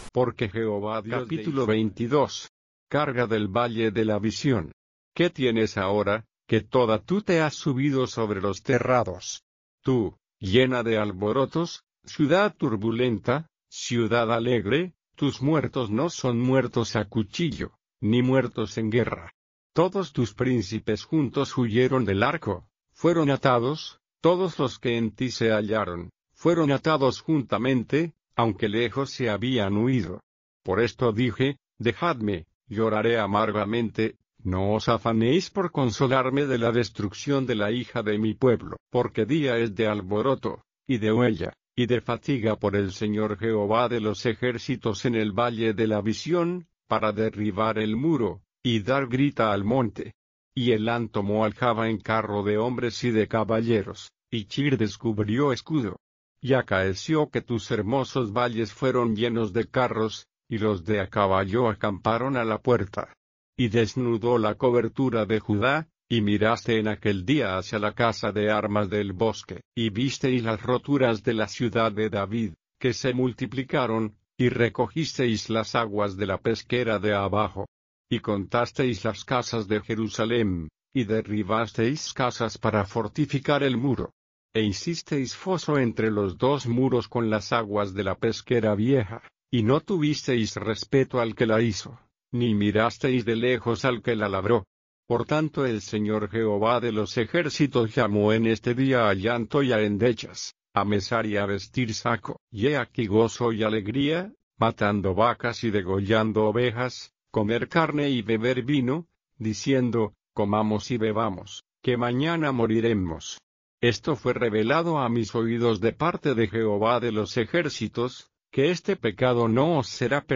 Porque Jehová Dios Capítulo 22. Carga del valle de la visión. ¿Qué tienes ahora, que toda tú te has subido sobre los terrados? Tú, llena de alborotos, ciudad turbulenta, ciudad alegre, tus muertos no son muertos a cuchillo, ni muertos en guerra. Todos tus príncipes juntos huyeron del arco, fueron atados, todos los que en ti se hallaron, fueron atados juntamente, aunque lejos se habían huido. Por esto dije, dejadme, lloraré amargamente, no os afanéis por consolarme de la destrucción de la hija de mi pueblo, porque día es de alboroto, y de huella, y de fatiga por el Señor Jehová de los ejércitos en el valle de la visión, para derribar el muro, y dar grita al monte. Y Elán tomó aljaba en carro de hombres y de caballeros, y Chir descubrió escudo. Y acaeció que tus hermosos valles fueron llenos de carros, y los de a caballo acamparon a la puerta. Y desnudó la cobertura de Judá, y miraste en aquel día hacia la casa de armas del bosque, y visteis las roturas de la ciudad de David, que se multiplicaron, y recogisteis las aguas de la pesquera de abajo. Y contasteis las casas de Jerusalén, y derribasteis casas para fortificar el muro. E hicisteis foso entre los dos muros con las aguas de la pesquera vieja, y no tuvisteis respeto al que la hizo, ni mirasteis de lejos al que la labró. Por tanto el Señor Jehová de los ejércitos llamó en este día a llanto y a endechas, a mesar y a vestir saco, y he aquí gozo y alegría, matando vacas y degollando ovejas, comer carne y beber vino, diciendo, comamos y bebamos, que mañana moriremos. Esto fue revelado a mis oídos de parte de Jehová de los ejércitos, que este pecado no os será perdonado.